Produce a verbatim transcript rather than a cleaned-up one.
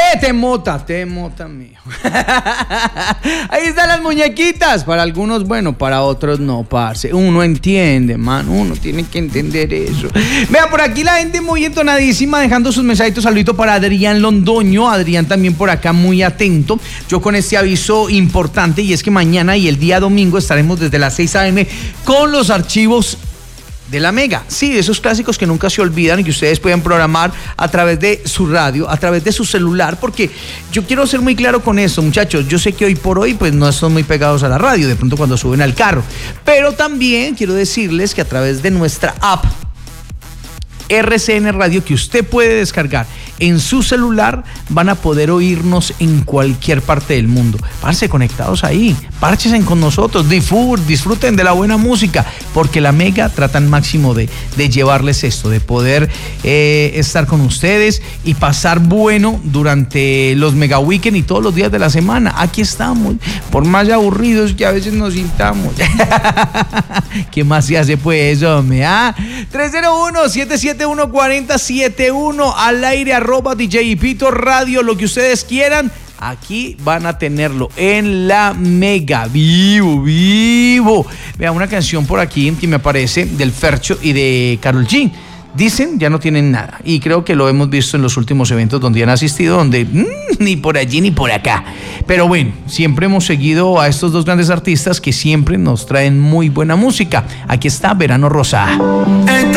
¡Eh, temota, temota mío! Ahí están las muñequitas. Para algunos, bueno, para otros no, parce. Uno entiende, man. Uno tiene que entender eso. Vea, por aquí la gente muy entonadísima, dejando sus mensajitos. Saludito para Adrián Londoño. Adrián también por acá muy atento. Yo con este aviso importante, y es que mañana y el día domingo estaremos desde las seis a eme con los archivos de la Mega. Sí, de esos clásicos que nunca se olvidan y que ustedes pueden programar a través de su radio, a través de su celular, porque yo quiero ser muy claro con eso, muchachos. Yo sé que hoy por hoy pues no son muy pegados a la radio, de pronto cuando suben al carro, pero también quiero decirles que a través de nuestra app R C N Radio, que usted puede descargar en su celular, van a poder oírnos en cualquier parte del mundo. Parce, conectados ahí, párchense con nosotros, disfruten de la buena música, porque la Mega trata al máximo de, de llevarles esto, de poder eh, estar con ustedes y pasar bueno durante los Mega Weekend y todos los días de la semana. Aquí estamos, por más aburridos que a veces nos sintamos. ¿Qué más se hace pues, hombre? ¿Ah? tres cero uno, siete siete uno, cuatro cero siete uno al aire, arroba D J Pito Radio, lo que ustedes quieran. Aquí van a tenerlo en la Mega, vivo, vivo. Vean, una canción por aquí que me aparece del Fercho y de Karol G. Dicen, ya no tienen nada. Y creo que lo hemos visto en los últimos eventos donde han asistido, donde mmm, ni por allí ni por acá. Pero bueno, siempre hemos seguido a estos dos grandes artistas que siempre nos traen muy buena música. Aquí está Verano Rosa. Entonces,